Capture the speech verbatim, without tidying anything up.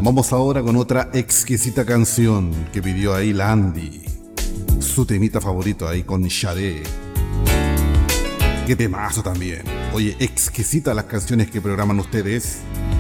Vamos ahora con otra exquisita canción que pidió ahí la Andy. Su temita favorito ahí con Sade. Qué temazo también. Oye, exquisita las canciones que programan ustedes.